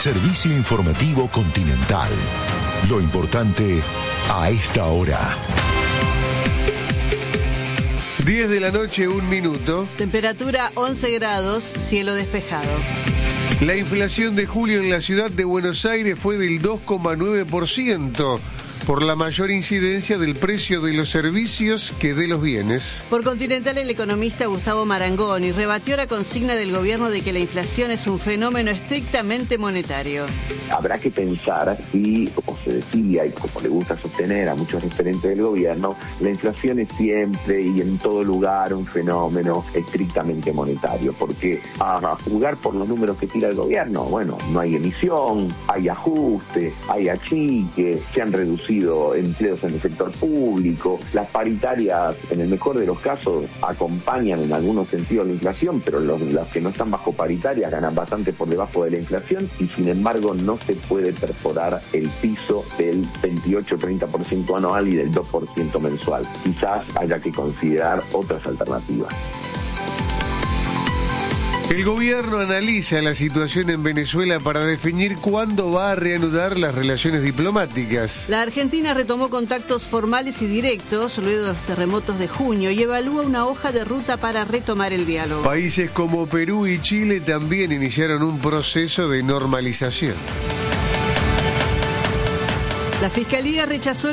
Servicio Informativo Continental. Lo importante a esta hora. 10 de la noche, 1 minuto. Temperatura 11 grados, cielo despejado. La inflación de julio en la ciudad de Buenos Aires fue del 2,9%. por la mayor incidencia del precio de los servicios que de los bienes. Por Continental, el economista Gustavo Marangoni rebatió la consigna del gobierno de que la inflación es un fenómeno estrictamente monetario. Habrá que pensar si, como se decía y como le gusta sostener a muchos referentes del gobierno, la inflación es siempre y en todo lugar un fenómeno estrictamente monetario, porque a jugar por los números que tira el gobierno, bueno, no hay emisión, hay ajuste, hay achique, se han reducido empleos en el sector público, las paritarias en el mejor de los casos acompañan en algunos sentidos la inflación, pero los que no están bajo paritarias ganan bastante por debajo de la inflación y sin embargo no se puede perforar el piso del 28-30% anual y del 2% mensual. Quizás haya que considerar otras alternativas. El gobierno analiza la situación en Venezuela para definir cuándo va a reanudar las relaciones diplomáticas. La Argentina retomó contactos formales y directos luego de los terremotos de junio y evalúa una hoja de ruta para retomar el diálogo. Países como Perú y Chile también iniciaron un proceso de normalización. La Fiscalía rechazó